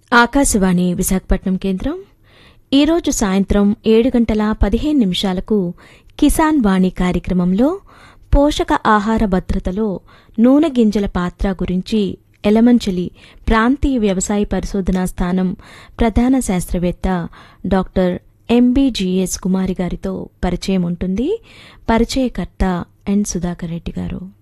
ఆకాశవాణి విశాఖపట్నం కేంద్రం ఈరోజు సాయంత్రం 7:15 కిసాన్ వాణి కార్యక్రమంలో పోషక ఆహార భద్రతలో నూనె గింజల పాత్ర గురించి ఎలమంచిలి ప్రాంతీయ వ్యవసాయ పరిశోధనా స్థానం ప్రధాన శాస్త్రవేత్త డాక్టర్ ఎంబీజీఎస్ కుమారి గారితో పరిచయం ఉంటుంది. పరిచయకర్త ఎన్ సుధాకర్ రెడ్డి గారు.